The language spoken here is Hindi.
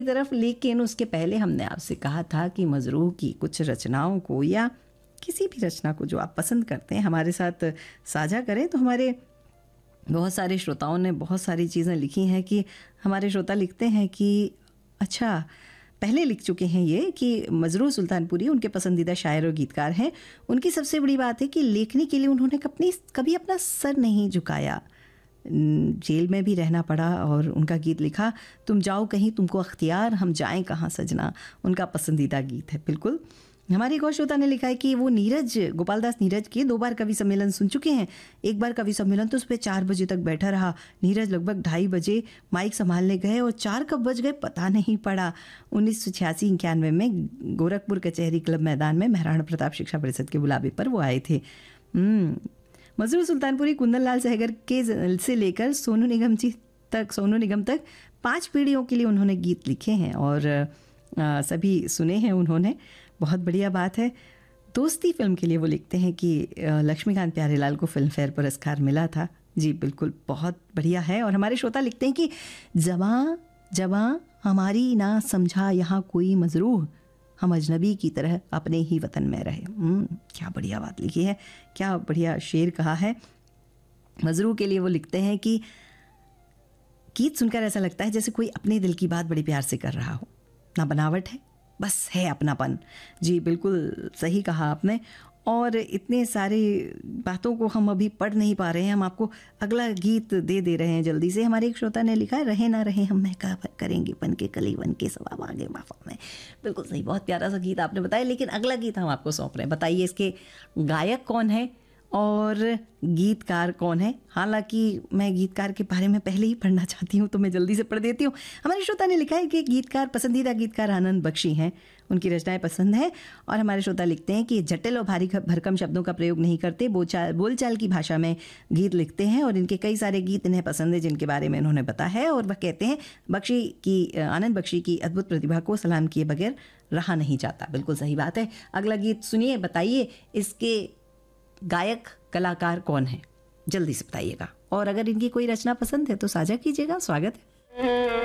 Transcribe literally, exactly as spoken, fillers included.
तरफ, लेकिन उसके पहले हमने आपसे कहा था कि मजरूह की कुछ रचनाओं को या किसी भी रचना को जो आप पसंद करते हैं हमारे साथ साझा करें। तो हमारे बहुत सारे श्रोताओं ने बहुत सारी चीज़ें लिखी हैं कि हमारे श्रोता लिखते हैं कि अच्छा, पहले लिख चुके हैं ये कि मजरूह सुल्तानपुरी उनके पसंदीदा शायर और गीतकार हैं। उनकी सबसे बड़ी बात है कि लेखनी के लिए उन्होंने कभी कभी अपना सर नहीं झुकाया। जेल में भी रहना पड़ा और उनका गीत लिखा, तुम जाओ कहीं तुमको अख्तियार, हम जाएं कहाँ सजना, उनका पसंदीदा गीत है। बिल्कुल। हमारी एक और श्रोता ने लिखा है कि वो नीरज, गोपाल दास नीरज के दो बार कवि सम्मेलन सुन चुके हैं। एक बार कवि सम्मेलन तो उस पर चार बजे तक बैठा रहा। नीरज लगभग ढाई बजे माइक संभालने गए और चार कब बज गए पता नहीं पड़ा। उन्नीस सौ छियासी इक्यानवे में गोरखपुर कचहरी क्लब मैदान में महाराणा प्रताप शिक्षा परिषद के बुलावे पर वो आए थे। मजरूह सुल्तानपुरी कुंदन लाल सहगर के से लेकर सोनू निगम जी तक सोनू निगम तक पांच पीढ़ियों के लिए उन्होंने गीत लिखे हैं और आ, सभी सुने हैं उन्होंने। बहुत बढ़िया बात है। दोस्ती फिल्म के लिए वो लिखते हैं कि लक्ष्मीकांत प्यारेलाल को फिल्म फेयर पुरस्कार मिला था। जी बिल्कुल, बहुत बढ़िया है। और हमारे श्रोता लिखते हैं कि जवां जवां हमारी ना समझा यहाँ कोई मजरूह, हम अजनबी की तरह अपने ही वतन में रहे। क्या बढ़िया बात लिखी है, क्या बढ़िया शेर कहा है। मजरूह के लिए वो लिखते हैं कि गीत सुनकर ऐसा लगता है जैसे कोई अपने दिल की बात बड़े प्यार से कर रहा हो, ना बनावट है, बस है अपनापन। जी बिल्कुल सही कहा आपने। और इतने सारे बातों को हम अभी पढ़ नहीं पा रहे हैं, हम आपको अगला गीत दे दे रहे हैं जल्दी से। हमारे एक श्रोता ने लिखा है, रहे ना रहे हम महका करेंगे बन के कली बन के सवाब आगे माफा में। बिल्कुल सही, बहुत प्यारा सा गीत आपने बताया। लेकिन अगला गीत हम आपको सौंप रहे हैं। बताइए इसके गायक कौन है और गीतकार कौन है। हालांकि मैं गीतकार के बारे में पहले ही पढ़ना चाहती हूँ तो मैं जल्दी से पढ़ देती हूँ। हमारे श्रोता ने लिखा है कि गीतकार, पसंदीदा गीतकार आनंद बख्शी हैं, उनकी रचनाएं पसंद है। और हमारे श्रोता लिखते हैं कि जटिल और भारी भरकम शब्दों का प्रयोग नहीं करते, बोलचाल बोलचाल की भाषा में गीत लिखते हैं और इनके कई सारे गीत इन्हें पसंद है जिनके बारे में इन्होंने बताया है। और वह कहते हैं बख्शी की, आनंद बख्शी की अद्भुत प्रतिभा को सलाम किए बगैर रहा नहीं जाता। बिल्कुल सही बात है। अगला गीत सुनिए, बताइए इसके गायक कलाकार कौन है, जल्दी से बताइएगा। और अगर इनकी कोई रचना पसंद है तो साझा कीजिएगा, स्वागत है।